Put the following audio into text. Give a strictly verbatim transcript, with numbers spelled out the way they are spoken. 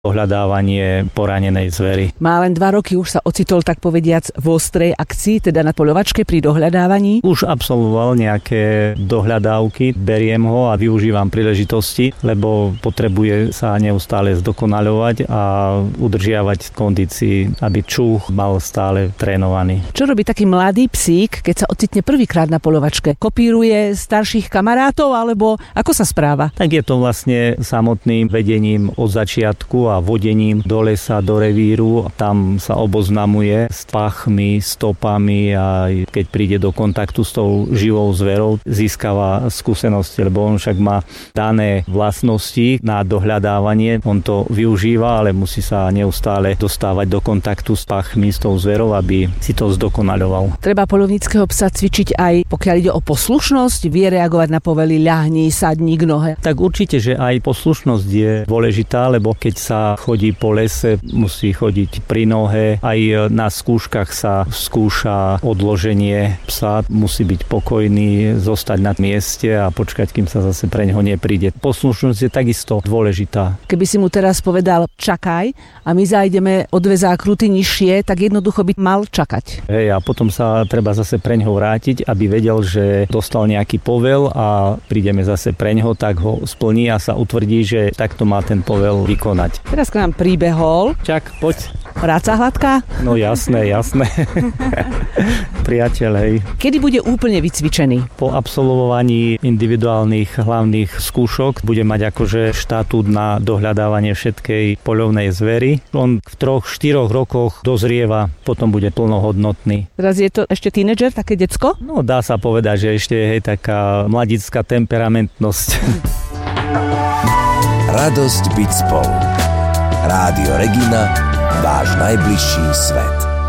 ohľadávanie poranenej zvery. Má len dva roky, už sa ocitol tak povediac v ostrej akcii, teda na poľovačke pri dohľadávaní. Už absolvoval nejaké dohľadávky, beriem ho a využívam príležitosti, lebo potrebuje sa neustále zdokonaľovať a udržiavať kondícii, aby čuch mal stále trénovaný. Čo robí taký mladý psík, keď sa ocitne prvýkrát na poľovačke? Kopíruje starších kamarátov alebo ako sa správa? Tak je to vlastne samotným vedením od začiatku a vodením do lesa, do revíru. Tam sa oboznamuje s pachmi, stopami a keď príde do kontaktu s tou živou zverou, získava skúsenosti, lebo on však má dané vlastnosti na dohľadávanie. On to využíva, ale musí sa neustále dostávať do kontaktu s pachmi, s tou zverou, aby si to zdokonaľoval. Treba poľovníckeho psa cvičiť aj pokiaľ ide o poslušnosť, vie reagovať na povely ľahni, sadni k nohe. Tak určite, že aj poslušnosť je dôležitá, lebo keď sa chodí po lese, musí chodiť pri nohe. Aj na skúškach sa skúša odloženie psa. Musí byť pokojný, zostať na mieste a počkať, kým sa zase pre neho nepríde. Poslušnosť je takisto dôležitá. Keby si mu teraz povedal čakaj a my zájdeme o dve zákruty nižšie, tak jednoducho by mal čakať. Hej, a potom sa treba zase pre neho vrátiť, aby vedel, že dostal nejaký povel a prídeme zase pre neho, tak ho splní a sa utvrdí, že takto má ten povel vykonať. Teraz k nám príbehol. Čak, poď. Práca hladká? No jasné, jasné. Priateľ, hej. Kedy bude úplne vycvičený? Po absolvovaní individuálnych hlavných skúšok bude mať akože štatút na dohľadávanie všetkej poľovnej zvery. On v troch, štyroch rokoch dozrieva, potom bude plnohodnotný. Teraz je to ešte tínedžer, také decko? No dá sa povedať, že ešte je hej, taká mladická temperamentnosť. Radosť byť spolu. Rádio Regina, váš najbližší svet.